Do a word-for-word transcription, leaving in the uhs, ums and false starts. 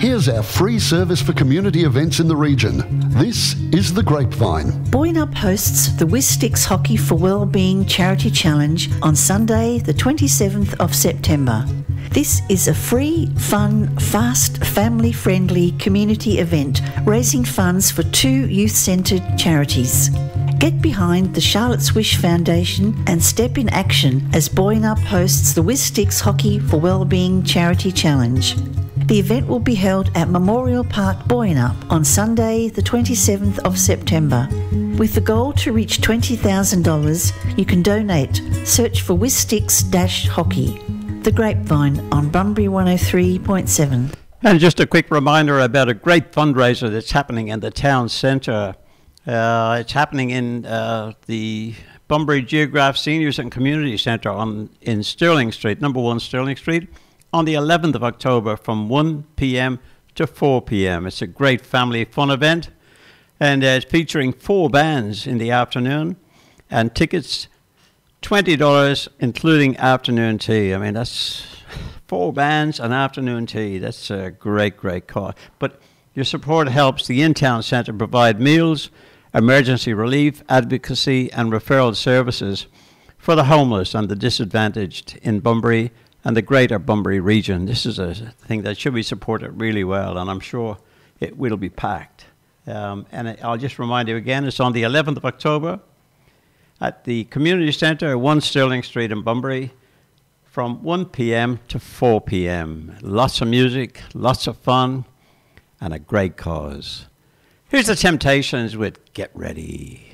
Here's our free service for community events in the region. This is The Grapevine. Boyanup hosts the Wistix Hockey for Wellbeing Charity Challenge on Sunday, the twenty-seventh of September. This is a free, fun, fast, family-friendly community event raising funds for two youth-centred charities. Get behind the Charlotte's Wish Foundation and step in action as Boyanup hosts the Wistix Hockey for Wellbeing Charity Challenge. The event will be held at Memorial Park, Boyanup on Sunday the twenty-seventh of September. With the goal to reach twenty thousand dollars, you can donate. Search for Wistix-Hockey. The Grapevine on Bunbury one oh three point seven. And just a quick reminder about a great fundraiser that's happening in the town centre. Uh, it's happening in uh, the Bunbury Geograph Seniors and Community Centre on in Stirling Street, number one Stirling Street, on the eleventh of October from one p m to four p m It's a great family fun event, and uh, it's featuring four bands in the afternoon, and tickets twenty dollars including afternoon tea. I mean, that's four bands and afternoon tea. That's a great, great cost. But your support helps the in-town centre provide meals, emergency relief, advocacy and referral services for the homeless and the disadvantaged in Bunbury and the greater Bunbury region. This is a thing that should be supported really well, and I'm sure it will be packed. Um, and I'll just remind you again, it's on the eleventh of October at the Community Centre, one Stirling Street in Bunbury, from one p m to four p m Lots of music, lots of fun, and a great cause. Here's the Temptations with Get Ready.